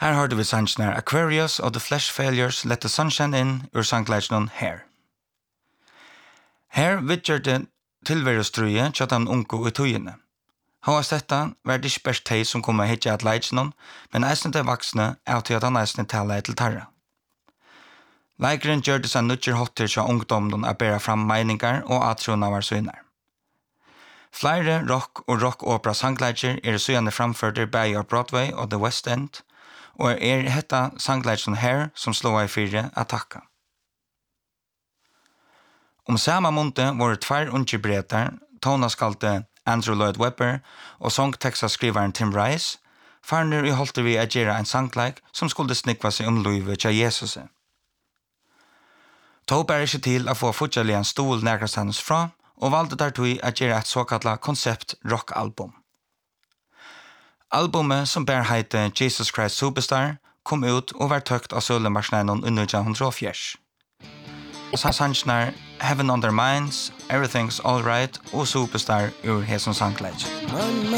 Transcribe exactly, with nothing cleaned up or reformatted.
Her hørte vi sannsjoner Aquarius og The Flesh Failures Let the Sunshine In ur sangleisjonen Her. Her vidger det tilværestrøye til den unge i tøyene. Hva dette var det ikke bare de som kom hit til at leisjonen, men eisen de voksne er til at han eisen taler til tarra. Leikeren gjør det seg nødger hotter til ungdommen å bære fram meninger og atrona var syner. Flere rock- og rock-opera sangleiker er søgjende framførte bare av Broadway og The West End, og er hetta sangleiken her som slår i fire attakka. Om samme måned var det tvær ungebreter, tonaskalte Andrew Lloyd Webber og songteksta-skriveren Tim Rice, farner i holdt vi å gjøre en sangleik som skulle snikva seg om livet til Jesus. Tog bærer ikke til å få fortsatt en stol nærkast hennes fra, og valgte dertog å gjøre et såkallet konsept rockalbum. Albumet som bär heter Jesus Christ Superstar kom ut og var tøkt av sølemarsnæren under nitton fjers. Sannsjoner Heaven on Their Minds, Everything's Alright og Superstar ur hesen sangleik.